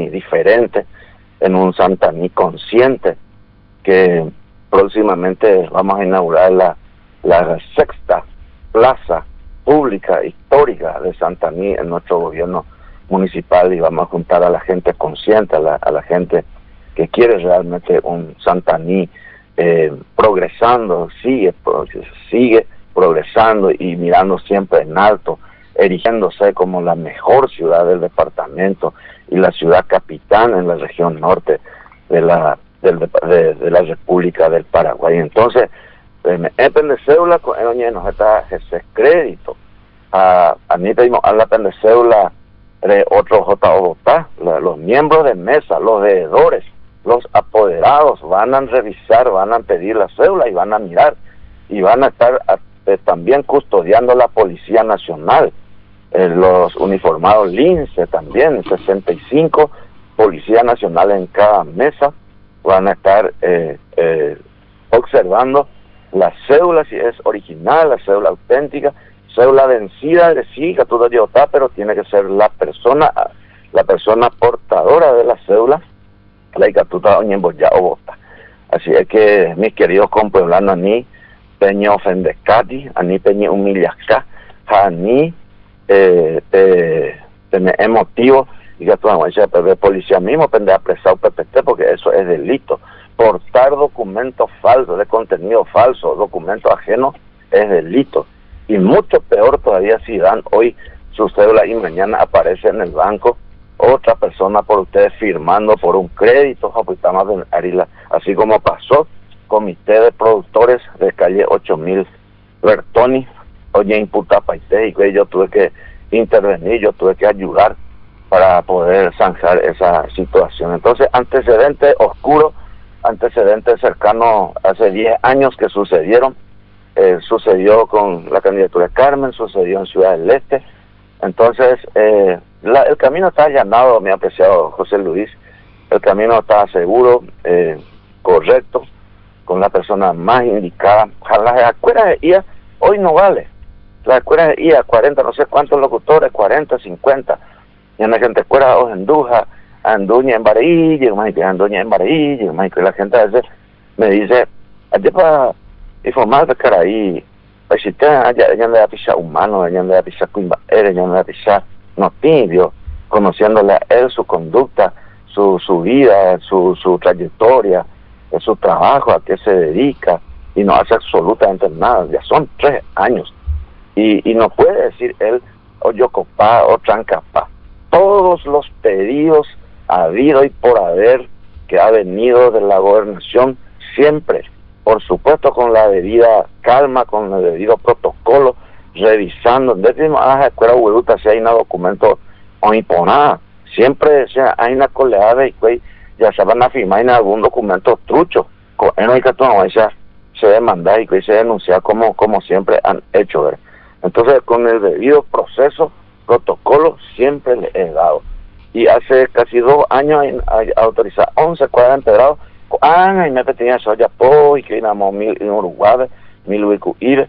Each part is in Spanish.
Santaní diferente, en un Santaní consciente, que próximamente vamos a inaugurar la sexta plaza pública histórica de Santaní en nuestro gobierno municipal, y vamos a juntar a la gente consciente, a la gente que quiere realmente un Santaní progresando, sigue progresando y mirando siempre en alto, erigiéndose como la mejor ciudad del departamento y la ciudad capitán en la región norte de la República del Paraguay. Entonces, en cédula con el nos está ese crédito a mí tenemos a la cédula de otros Bogotá, los miembros de mesa, los veedores, los apoderados van a revisar, van a pedir la cédula y van a mirar, y van a estar también custodiando la Policía Nacional, los uniformados LINCE también, 65 Policía Nacional en cada mesa, van a estar observando la cédula, si es original, la cédula auténtica, cédula vencida, sí, que todo está, pero tiene que ser la persona portadora de la cédula, la Icatuta Oñemboya o Bota. Así es que, mis queridos compueblanos, ni peño ofendecati, ani peño humillacá, ani emotivo, y que toda la policía mismo pende apresado PPT, porque eso es delito. Portar documentos falsos, de contenido falso, documentos ajenos, es delito. Y mucho peor todavía si dan hoy su cédula y mañana aparece en el banco otra persona por ustedes firmando por un crédito, así como pasó comité de productores de calle 8000 Bertoni, oye, imputapaité, y que yo tuve que intervenir, yo tuve que ayudar para poder zanjar esa situación. Entonces, antecedentes oscuros, antecedentes cercanos hace 10 años que sucedieron, sucedió con la candidatura de Carmen, sucedió en Ciudad del Este. Entonces, el camino está allanado, mi apreciado José Luis, el camino está seguro, correcto, con la persona más indicada. Las escuelas de IA hoy no vale, las escuelas de IA, 40, no sé cuántos locutores, 40, 50, y en la gente escuela o enduja, anduña en Barilla, anduña en Barilla, y la gente a veces me dice, allá para informar de cara ahí, pues si te allá de pisar humano, allá de pisar cuimba, allá de pisar notibio, conociéndole a él su conducta, su vida, su trayectoria, su trabajo, a qué se dedica, y no hace absolutamente nada. Ya son 3 años, y no puede decir él, o yo copá, o trancapá. Todos los pedidos habido y por haber que ha venido de la gobernación, siempre, por supuesto, con la debida calma, con el debido protocolo, revisando, desde las escuelas huerutas, si hay un documento o imponada, siempre hay una coleada y ya se van a firmar en algún documento trucho, no hay que tomar, se demanda y se denuncia como siempre han hecho, ¿verdad? Entonces, con el debido proceso, protocolo, siempre le he dado. Y hace casi 2 años hay autorizado 11 cuadras integrados, y me tenía soya po, y que íbamos en Uruguay, 1000 ubicu ibe,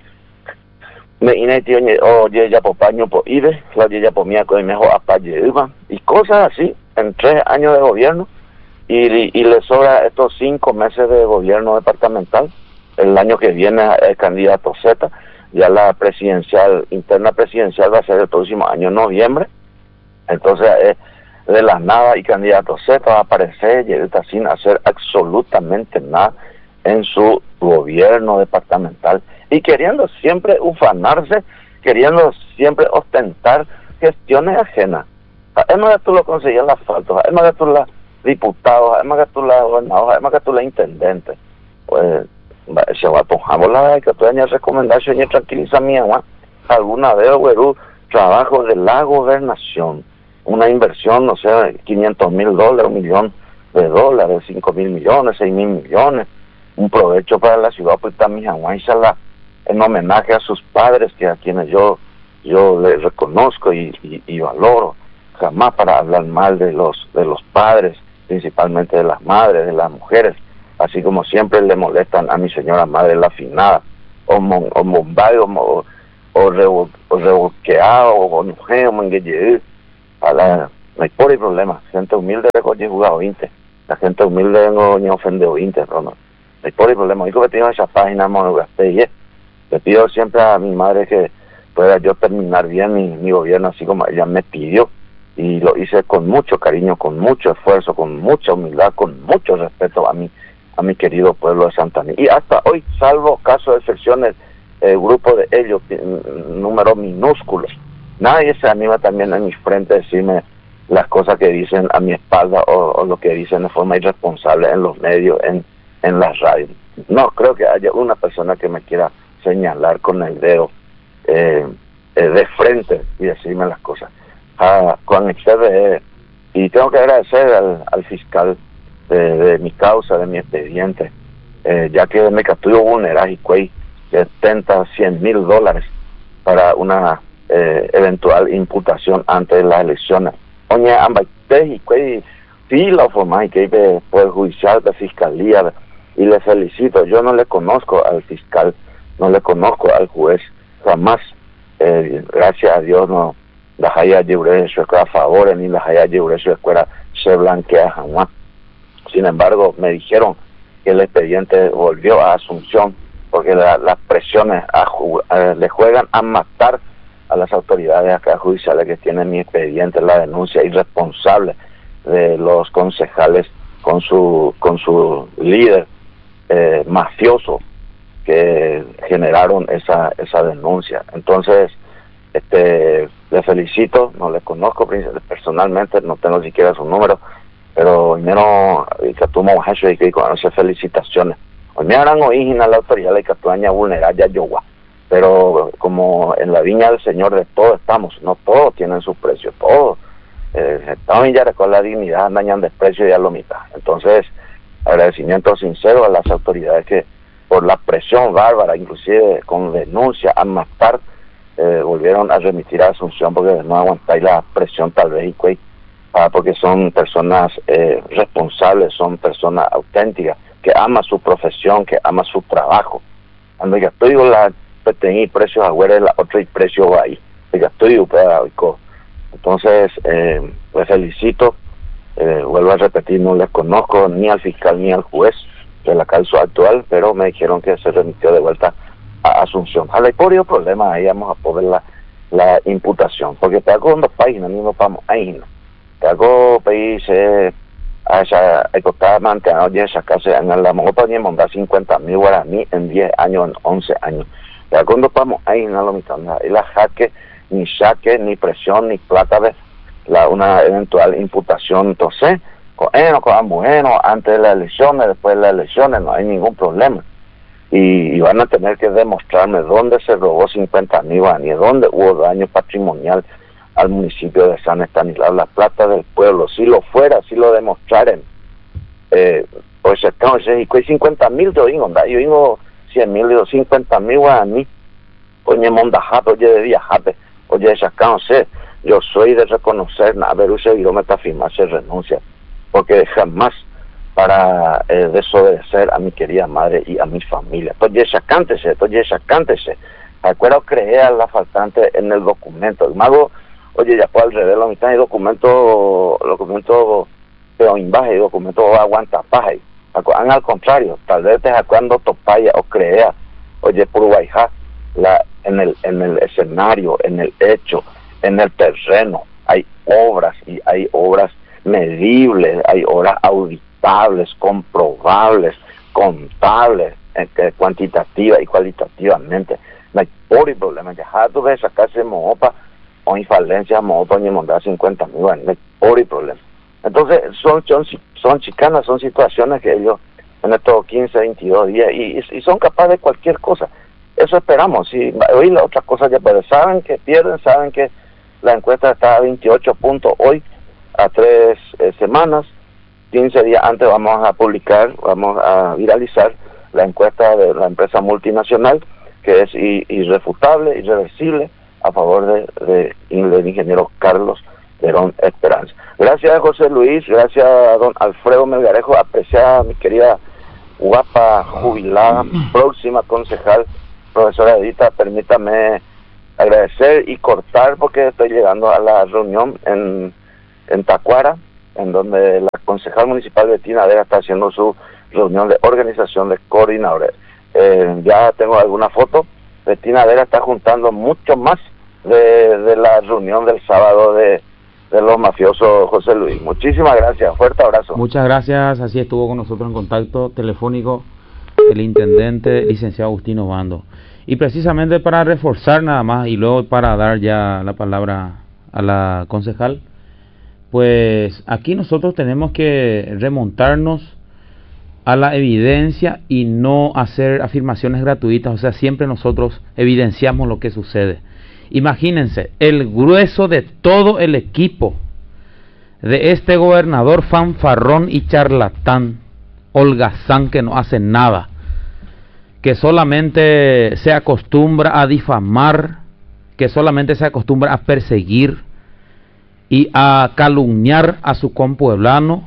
me inetí oye ya po paño po ibe, la oye ya po mía con mejor apaye iba, y cosas así, en 3 años de gobierno, y le sobra estos 5 meses de gobierno departamental. El año que viene el candidato Z, ya la presidencial, interna presidencial va a ser el próximo año, noviembre. Entonces, de la nada, y candidato Z va a aparecer y él está sin hacer absolutamente nada en su gobierno departamental, y queriendo siempre ufanarse, queriendo siempre ostentar gestiones ajenas. Además que tú lo conseguías el asfalto, además que tú la diputado, además que tú la gobernador, además que tú la intendente. Pues se va a tomar la que tú hayas recomendación y tranquiliza mía, alguna vez, güero, trabajo de la gobernación, una inversión, no sé, $500,000, $1,000,000, 5,000 millones, 6,000 millones, un provecho para la ciudad, pues también en homenaje a sus padres, que a quienes yo les reconozco y valoro, jamás para hablar mal de los padres, principalmente de las madres, de las mujeres, así como siempre le molestan a mi señora madre la afinada, o bombado, o revolqueado, o mujer, o mangueye, no hay por el problema, gente humilde recoge jugado 20, la gente humilde no ni ofendido 20, no hay por el problema, digo que tengo esa página, le pido siempre a mi madre que pueda yo terminar bien mi gobierno así como ella me pidió, y lo hice con mucho cariño, con mucho esfuerzo, con mucha humildad, con mucho respeto a mi querido pueblo de Santander. Y hasta hoy, salvo caso de excepciones, grupo de ellos, número minúsculo, nadie se anima también en mi frente a decirme las cosas que dicen a mi espalda o lo que dicen de forma irresponsable en los medios, en las radios. No creo que haya una persona que me quiera señalar con el dedo de frente y decirme las cosas. Con y tengo que agradecer al fiscal de mi causa, de mi expediente, ya que me capturó vulneraje y de $100,000 para una eventual imputación antes de las elecciones. Oye, sí, la forma que el Poder Judicial, de Fiscalía, y le felicito. Yo no le conozco al fiscal, no le conozco al juez, jamás, gracias a Dios, no la haya llevado su escuela a favor, ni la haya llevado su escuela se blanquea jamás. Sin embargo, me dijeron que el expediente volvió a Asunción, porque las presiones le juegan a matar a las autoridades acá judiciales que tienen mi expediente, la denuncia irresponsable de los concejales con su líder mafioso que generaron esa denuncia. Entonces, le felicito, no le conozco personalmente, no tengo siquiera su número, pero primero que tuvo y que conoce felicitaciones. Hoy me harán original la autoridad de Catuaña vulnerar ya Yogua, pero como en la viña del Señor de todos estamos, no todos tienen su precio, todos estamos ya con la dignidad, dañan desprecio y ya lo mitad. Entonces, agradecimiento sincero a las autoridades que por la presión bárbara, inclusive con denuncia a matar, volvieron a remitir a Asunción porque no aguantáis la presión tal vez porque son personas responsables, son personas auténticas que aman su profesión, que aman su trabajo. Cuando ya estoy la tenía precios afuera, la otra y precio ahí, ya estoy entonces les felicito, vuelvo a repetir, no les conozco ni al fiscal ni al juez de la causa actual, pero me dijeron que se remitió de vuelta a Asunción. Hay por ello problema, ahí vamos a poder la imputación, porque te hago dos páginas, ni no vamos ahí, no. Te hago país, a esa ecotada mantener ya sacarse en la moto ni mandar 50,000 guaraní en 10 años, en 11 años. Te hago dos vamos ahí, no lo mitad, y la jaque, ni saque, ni presión, ni plata de una eventual imputación. Entonces, con bueno, antes de las elecciones, después de las elecciones, no hay ningún problema. Y van a tener que demostrarme dónde se robó 50,000 guaraníes, dónde hubo daño patrimonial al municipio de San Estanislao, la plata del pueblo. Si lo fuera, si lo demostraren, pues entonces, y 50,000 yo digo 100,000, digo 50,000 guaraníes, oye, mondajate, oye, de viajate, oye, sacándose. Yo soy de reconocer, a ver, use kilómetro firmar se renuncia, porque jamás para desobedecer a mi querida madre y a mi familia. Entonces, sacántese. Acuerdo creer la faltante en el documento. El mago, oye, ya puedo al revés, la mitad de documento pero imbaje, documento aguanta paja. Al contrario, tal vez te cuando topaya o crea, oye, por guayja, en el escenario, en el hecho, en el terreno, hay obras y hay obras medibles, hay obras auditables, comprobables, contables, cuantitativa y cualitativamente. No hay por problema. Ya tú ves sacarse mopa o infalencia mopa ni mandar 50,000, no hay por problema. Entonces son chicanas, son situaciones que ellos en estos 15, 22 días y son capaces de cualquier cosa. Eso esperamos. Y hoy la otra cosa ya, pero saben que pierden, saben que la encuesta está a 28 puntos hoy, a 3 semanas, 15 días antes vamos a viralizar la encuesta de la empresa multinacional, que es irrefutable, irreversible, a favor del ingeniero Carlos Verón Esperanza. Gracias a José Luis, gracias a don Alfredo Melgarejo, apreciada mi querida guapa jubilada, próxima concejal, profesora Edita, permítame agradecer y cortar porque estoy llegando a la reunión en en Tacuara, en donde la concejal municipal Betina Vera está haciendo su reunión de organización de coordinadores. Ya tengo alguna foto. Betina Vera está juntando mucho más de la reunión del sábado de los mafiosos, José Luis. Muchísimas gracias, fuerte abrazo. Muchas gracias, así estuvo con nosotros en contacto telefónico el intendente licenciado Agustín Obando. Y precisamente para reforzar nada más y luego para dar ya la palabra a la concejal, pues aquí nosotros tenemos que remontarnos a la evidencia y no hacer afirmaciones gratuitas, o sea, siempre nosotros evidenciamos lo que sucede. Imagínense, el grueso de todo el equipo de este gobernador fanfarrón y charlatán, holgazán, que no hace nada, que solamente se acostumbra a difamar, que solamente se acostumbra a perseguir y a calumniar a su compueblano,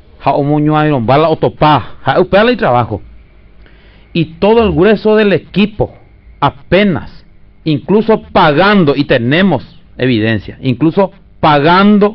y trabajo. Y todo el grueso del equipo apenas, incluso pagando, y tenemos evidencia, incluso pagando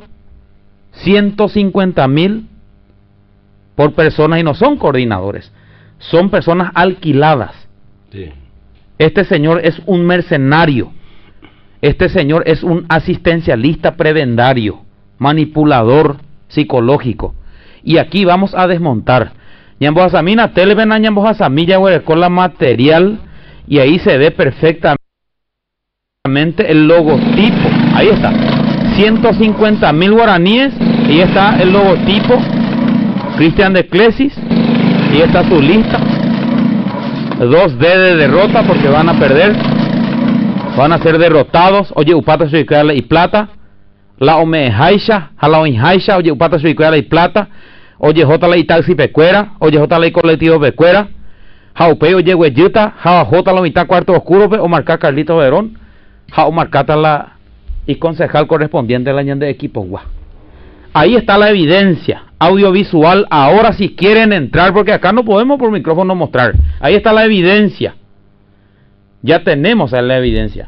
150,000 por personas, y no son coordinadores, son personas alquiladas. Sí. Este señor es un mercenario, este señor es un asistencialista prebendario, manipulador psicológico. Y aquí vamos a desmontar. Ñambojasamina, Televen, Ñambojasamilla, con la material, y ahí se ve perfectamente el logotipo. Ahí está, 150,000 guaraníes, y está el logotipo, Cristian de Clesis, y está su lista. 2D de derrota porque van a perder, van a ser derrotados. Oye, Upata Suicala y Plata, la Omejaisha, Halaoinjaisha, oye, Upata Suicala y Plata, oye, Jotala y Taxi Pecuera, oye, Jotala y Colectivo Pecuera, Jaupe, oye, Hueyuta, Jota la mitad cuarto oscuro, o marcar Carlito Verón, Jau marcata la y concejal correspondiente al año de equipo guá. Ahí está la evidencia audiovisual. Ahora si quieren entrar, porque acá no podemos por micrófono mostrar, ahí está la evidencia, ya tenemos la evidencia.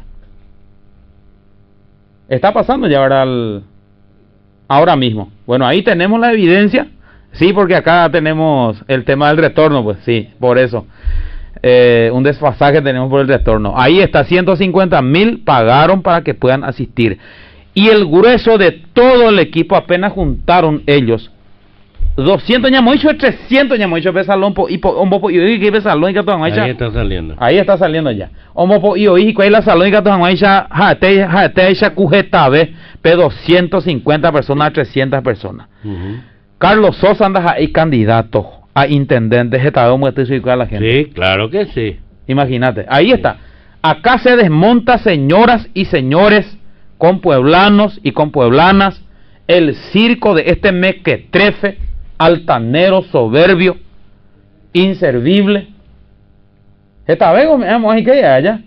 Está pasando ya ahora mismo. Bueno, ahí tenemos la evidencia. Sí, porque acá tenemos el tema del retorno, pues sí, por eso. Un desfasaje tenemos por el retorno. Ahí está, 150,000 pagaron para que puedan asistir. Y el grueso de todo el equipo, apenas juntaron ellos 200 ñamoicho, 300 ñamoicho pe salón y que pe salón y que todo ahí está saliendo. Ahí está saliendo ya. Omo y oí que la salón y que todo ya jate cujeta ve pe 250 personas, 300 personas. Carlos Sosa anda ahí candidato a intendente, estado muerto y a la gente. Sí, claro que sí. Imagínate, ahí está. Acá se desmonta, señoras y señores, compueblanos y compueblanas, el circo de este mequetrefe, altanero, soberbio, inservible. ¿Esta vez me amo ahí que allá?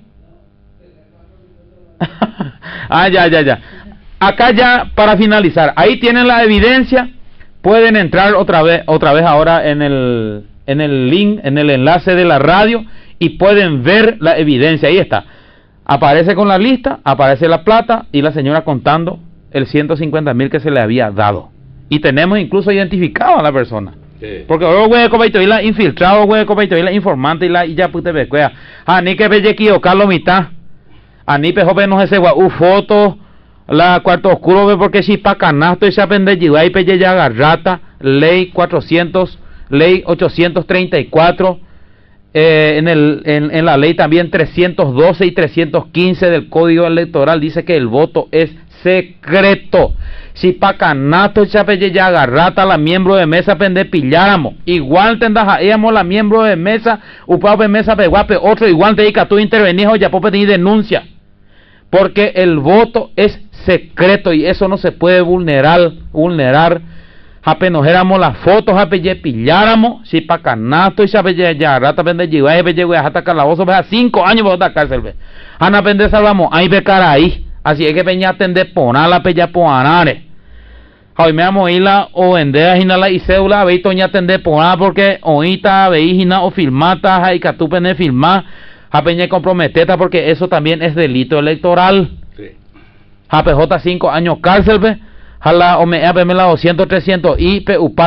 Ya. Acá ya, para finalizar, ahí tienen la evidencia. Pueden entrar otra vez ahora en el link, en el enlace de la radio, y pueden ver la evidencia. Ahí está. Aparece con la lista, aparece la plata y la señora contando el 150,000 que se le había dado. Y tenemos incluso identificado a la persona. Sí. Porque ahora voy a infiltrado, voy a informante y ya pute becuea. Ni que ve o Carlos mitad. Ni pejope no se foto la cuarto oscuro ve porque si pa canasto y se aprende y pelle ya garrata, ley 400, ley 834. En la ley también 312 y 315 del Código Electoral dice que el voto es secreto. Si pa canato chape ya agarrata la miembro de mesa pende pilláramos, igual tendajaíamos la miembro de mesa upape mesa peguape otro igual te dica tú intervenís o ya pope te denuncia, porque el voto es secreto y eso no se puede vulnerar. Jape nos éramos las fotos, jape ye pilláramos, si pa canasto y jape ya rata pende lleva jape lleva hasta calabozo, ve a 5 años por esta cárcel ve. Ana pende salvamos, ahí ve cara ahí, así es que peña atende ponar la pella poanare. Hoy me amo la o vender a la y cédula, ve toña atende ponar porque oíta veí o filmata, hay que tú pende filmar, jape ñe comprometeta porque eso también es delito electoral. Sí. Jape J 5 años cárcel ve. Jala o me la 200 300 y pe upa